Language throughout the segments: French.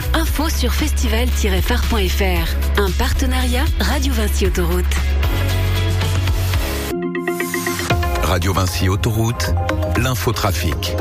Info sur festival-phare.fr. Un partenariat Radio Vinci Autoroute. Radio Vinci Autoroute, l'infotrafic.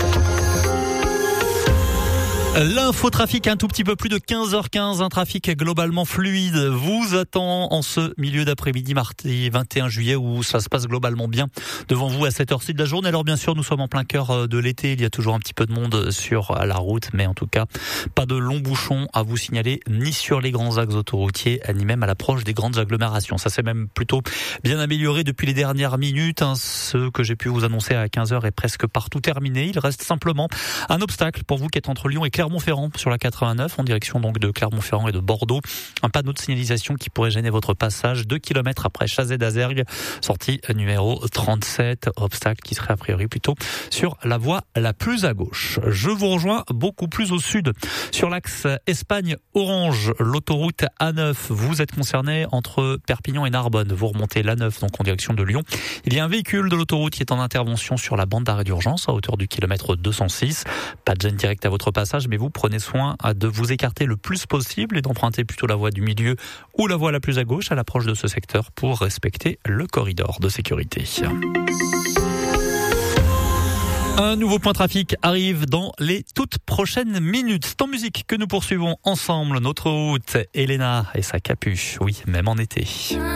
L'infotrafic, un tout petit peu plus de 15h15, un trafic globalement fluide vous attend en ce milieu d'après-midi mardi 21 juillet où ça se passe globalement bien devant vous à cette heure-ci de la journée. Alors bien sûr, nous sommes en plein cœur de l'été, il y a toujours un petit peu de monde sur la route, mais en tout cas, pas de longs bouchons à vous signaler, ni sur les grands axes autoroutiers, ni même à l'approche des grandes agglomérations. Ça s'est même plutôt bien amélioré depuis les dernières minutes. Ce que j'ai pu vous annoncer à 15h est presque partout terminé. Il reste simplement un obstacle pour vous qui êtes entre Lyon et Clermont-Ferrand sur la 89 en direction donc de Clermont-Ferrand et de Bordeaux. Un panneau de signalisation qui pourrait gêner votre passage 2 km après Chazet d'Azergues, sortie numéro 37. Obstacle qui serait a priori plutôt sur la voie la plus à gauche. Je vous rejoins beaucoup plus au sud sur l'axe Espagne-Orange, l'autoroute A9. Vous êtes concerné entre Perpignan et Narbonne. Vous remontez l'A9 donc en direction de Lyon. Il y a un véhicule de l'autoroute qui est en intervention sur la bande d'arrêt d'urgence à hauteur du kilomètre 206. Pas de gêne directe à votre passage, mais vous prenez soin de vous écarter le plus possible et d'emprunter plutôt la voie du milieu ou la voie la plus à gauche à l'approche de ce secteur pour respecter le corridor de sécurité. Un nouveau point trafic arrive dans les toutes prochaines minutes. C'est en musique que nous poursuivons ensemble notre route. Elena et sa capuche, oui, même en été.